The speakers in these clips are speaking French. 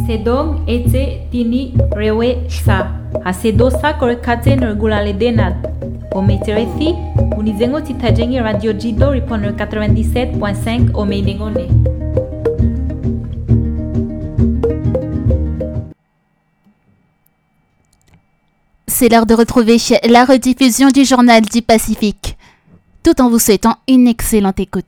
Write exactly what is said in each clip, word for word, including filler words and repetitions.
Sedong ete tini rewe sa. Hasedosa korekate nergulale denal. Ometerethi, unizengo titajengi Radio Jido Riponer quatre-vingt-dix-sept point cinq Omeinengone. C'est l'heure de retrouver la rediffusion du journal du Pacifique, tout en vous souhaitant une excellente écoute.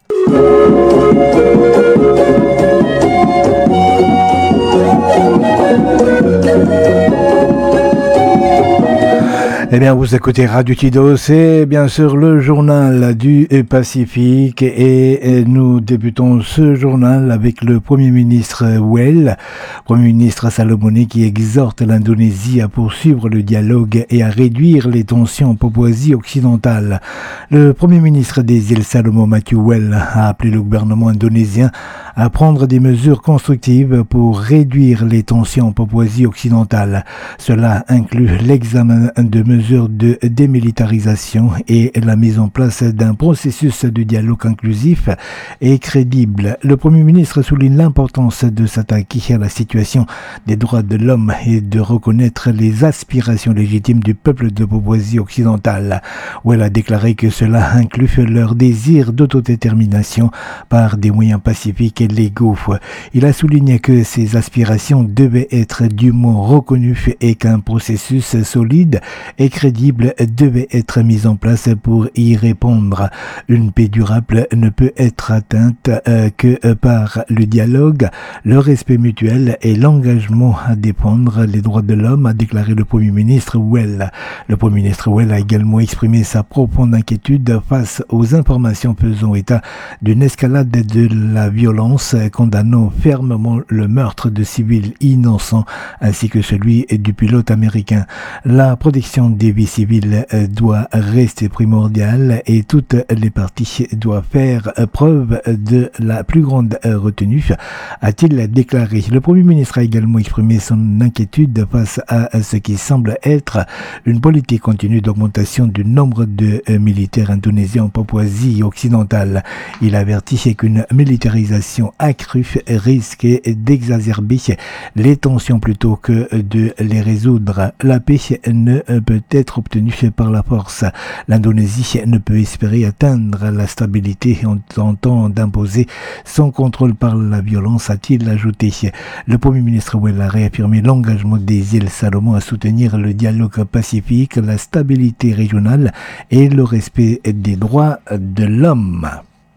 Eh bien, vous écoutez Radio Tido, c'est bien sûr le journal du Pacifique et nous débutons ce journal avec le Premier ministre Well, Premier ministre Salomone qui exhorte l'Indonésie à poursuivre le dialogue et à réduire les tensions en Papouasie occidentale. Le Premier ministre des îles Salomon, Matthew Well, a appelé le gouvernement indonésien à prendre des mesures constructives pour réduire les tensions en Papouasie occidentale. Cela inclut l'examen de mesures de démilitarisation et la mise en place d'un processus de dialogue inclusif et crédible. Le Premier ministre souligne l'importance de s'attaquer à la situation des droits de l'homme et de reconnaître les aspirations légitimes du peuple de Papouasie occidentale, où elle a déclaré que cela inclut leur désir d'autodétermination par des moyens pacifiques et légaux. Il a souligné que ces aspirations devaient être dûment reconnues et qu'un processus solide et crédible devait être mis en place pour y répondre. Une paix durable ne peut être atteinte euh, que par le dialogue, le respect mutuel et l'engagement à défendre les droits de l'homme, a déclaré le Premier ministre Well. Le Premier ministre Well a également exprimé sa profonde inquiétude face aux informations faisant état d'une escalade de la violence, condamnant fermement le meurtre de civils innocents ainsi que celui du pilote américain. La protection des vies civiles doit rester primordiale et toutes les parties doivent faire preuve de la plus grande retenue, a-t-il déclaré. Le Premier ministre a également exprimé son inquiétude face à ce qui semble être une politique continue d'augmentation du nombre de militaires indonésiens en Papouasie occidentale. Il a averti qu'une militarisation accrue risquait d'exacerber les tensions plutôt que de les résoudre. La paix ne peut être obtenue par la force. L'Indonésie ne peut espérer atteindre la stabilité en tentant d'imposer son contrôle par la violence, a-t-il ajouté. Le Premier ministre Well a réaffirmé l'engagement des îles Salomon à soutenir le dialogue pacifique, la stabilité régionale et le respect des droits de l'homme.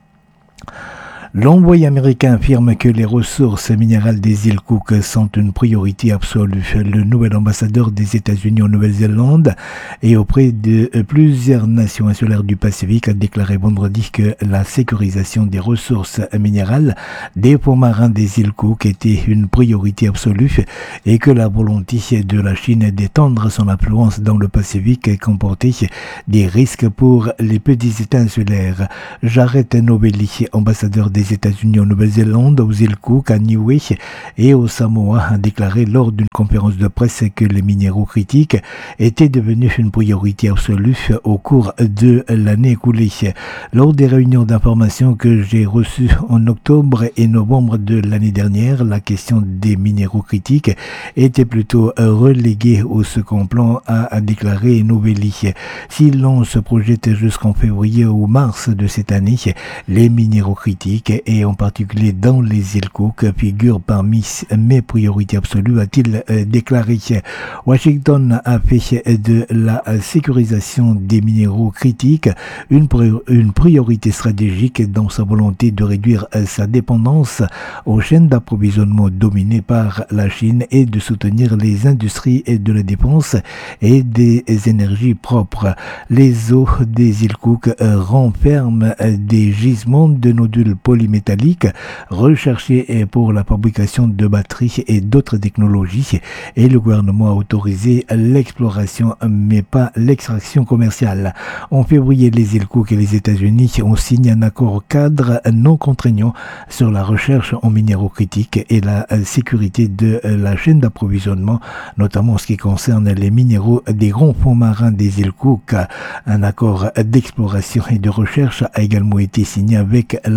L'envoyé américain affirme que les ressources minérales des îles Cook sont une priorité absolue. Le nouvel ambassadeur des États-Unis en Nouvelle-Zélande et auprès de plusieurs nations insulaires du Pacifique a déclaré vendredi que la sécurisation des ressources minérales des fonds marins des îles Cook était une priorité absolue et que la volonté de la Chine d'étendre son influence dans le Pacifique comportait des risques pour les petits États insulaires. Jared Novelli, ambassadeur des États-Unis en Nouvelle-Zélande, aux îles Cook, à Niue et aux Samoa, a déclaré lors d'une conférence de presse que les minéraux critiques étaient devenus une priorité absolue au cours de l'année écoulée. Lors des réunions d'information que j'ai reçues en octobre et novembre de l'année dernière, la question des minéraux critiques était plutôt reléguée au second plan, a déclaré Novelli. Si l'on se projette jusqu'en février ou mars de cette année, les minéraux critiques et en particulier dans les îles Cook figurent parmi mes priorités absolues, a-t-il déclaré. Washington a fait de la sécurisation des minéraux critiques une, une priorité stratégique dans sa volonté de réduire sa dépendance aux chaînes d'approvisionnement dominées par la Chine et de soutenir les industries de la défense et des énergies propres. Les eaux des îles Cook renferment des gisements de nodules polymétalliques recherchés pour la fabrication de batteries et d'autres technologies, et le gouvernement a autorisé l'exploration mais pas l'extraction commerciale. En février, les îles Cook et les États-Unis ont signé un accord cadre non contraignant sur la recherche en minéraux critiques et la sécurité de la chaîne d'approvisionnement, notamment en ce qui concerne les minéraux des grands fonds marins des îles Cook. Un accord d'exploration et de recherche a également été signé avec la Chine.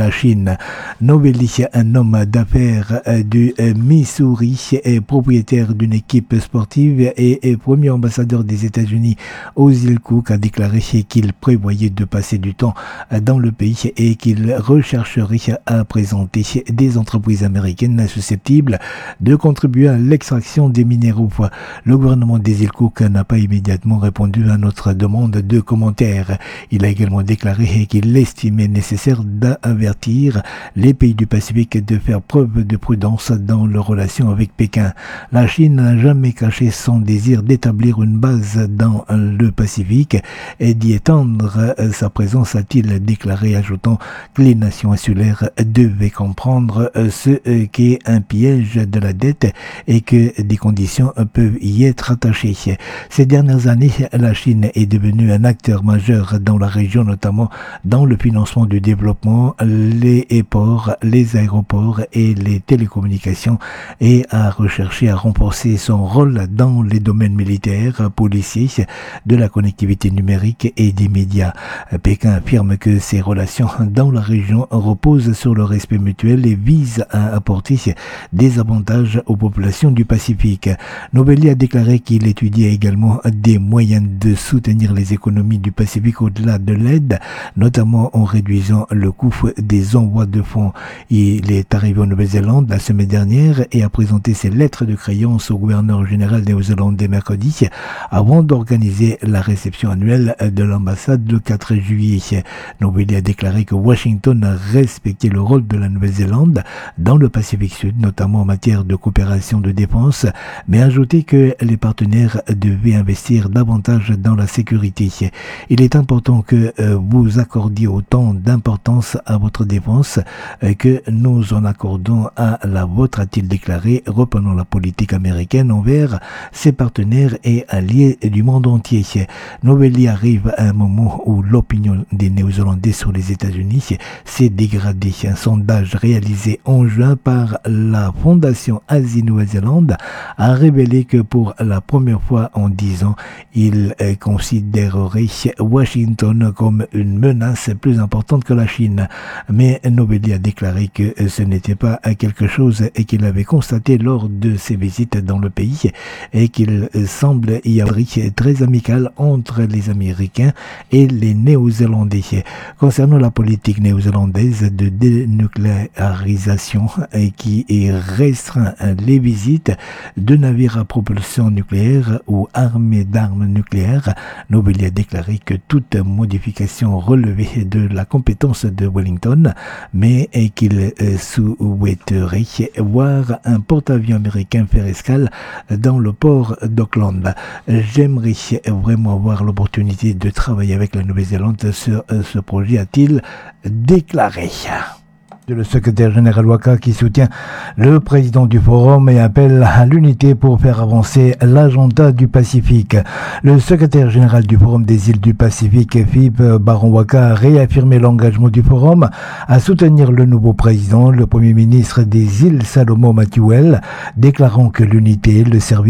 Washington. Novelli, un homme d'affaires du Missouri, est propriétaire d'une équipe sportive et est premier ambassadeur des États-Unis aux îles Cook, a déclaré qu'il prévoyait de passer du temps dans le pays et qu'il rechercherait à présenter des entreprises américaines susceptibles de contribuer à l'extraction des minéraux. Le gouvernement des îles Cook n'a pas immédiatement répondu à notre demande de commentaires. Il a également déclaré qu'il estimait nécessaire d'avertir les pays du Pacifique de faire preuve de prudence dans leurs relations avec Pékin. La Chine n'a jamais caché son désir d'établir une base dans le Pacifique et d'y étendre sa présence, a-t-il déclaré, ajoutant que les nations insulaires devaient comprendre ce qu'est un piège de la dette et que des conditions peuvent y être attachées. Ces dernières années, la Chine est devenue un acteur majeur dans la région, notamment dans le financement du développement, les ports, les aéroports et les télécommunications, et a recherché à renforcer son rôle dans les domaines militaires, policiers, de la connectivité numérique et des médias. Pékin affirme que ses relations dans la région reposent sur le respect mutuel et vise à apporter des avantages aux populations du Pacifique. Novelli a déclaré qu'il étudiait également des moyens de soutenir les économies du Pacifique au-delà de l'aide, notamment en réduisant le coût des envois de fonds. Il est arrivé en Nouvelle-Zélande la semaine dernière et a présenté ses lettres de créance au gouverneur général néo-zélandais mercredi avant d'organiser la réception annuelle de l'ambassade le quatre juillet. Novelli a déclaré que Washington a respecté le rôle de la Nouvelle-Zélande dans le Pacifique Sud, notamment en matière de coopération de défense, mais a ajouté que les partenaires devaient investir davantage dans la sécurité. Il est important que euh, vous accordiez autant d'importance à votre défense euh, que nous en accordons à la vôtre, a-t-il déclaré, reprenant la politique américaine envers ses partenaires et alliés du monde entier. Novelli arrive à un moment où l'opinion des Néo-Zélandais sur les États-Unis s'est dégradée. Un sondage réalisé en juin par la Fondation Asie-Nouvelle-Zélande a révélé que pour la première fois en dix ans, il considérerait Washington comme une menace plus importante que la Chine. Mais Novelli a déclaré que ce n'était pas quelque chose et qu'il avait constaté lors de ses visites dans le pays et qu'il semble y avoir très amical entre les Américains et les Néo-Zélandais. Concernant la politique néo-zélandaise de dénucléarisation qui restreint les visites de navires à propulsion nucléaire ou armés d'armes nucléaires, Novelli a déclaré que toute modification relevait de la compétence de Wellington, mais qu'il souhaiterait voir un porte-avions américain faire escale dans le port d'Auckland. J'aimerais vraiment avoir l'opportunité de travailler avec la Nouvelle-Zélande sur ce projet, a-t-il déclaré. Le secrétaire général Waka qui soutient le président du forum et appelle à l'unité pour faire avancer l'agenda du Pacifique. Le secrétaire général du forum des îles du Pacifique, Philippe Baron Waka, a réaffirmé l'engagement du forum à soutenir le nouveau président, le premier ministre des îles Salomon Mathuel, déclarant que l'unité, le service